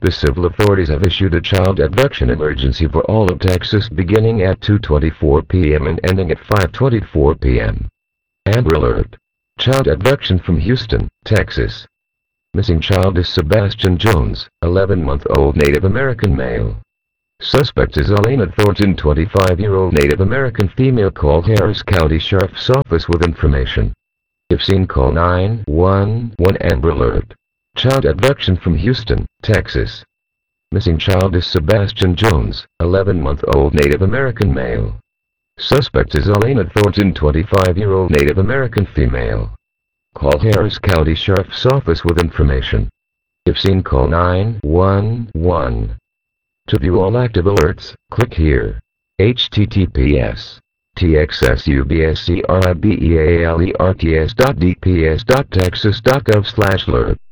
The civil authorities have issued a child abduction emergency for all of Texas beginning at 2:24 p.m. and ending at 5:24 p.m. Amber Alert. Child abduction from Houston, Texas. Missing child is Sebastian Jones, 11-month-old Native American male. Suspect is Elena Thornton, 25-year-old Native American female. Call Harris County Sheriff's Office with information. If seen, call 911. Amber Alert. Child abduction from Houston, Texas. Missing child is Sebastian Jones, 11-month-old Native American male. Suspect is Elena Thornton, 25-year-old Native American female. Call Harris County Sheriff's Office with information. If seen, call 911. To view all active alerts, click here. https://txsubscribealerts.dps.texas.gov/alert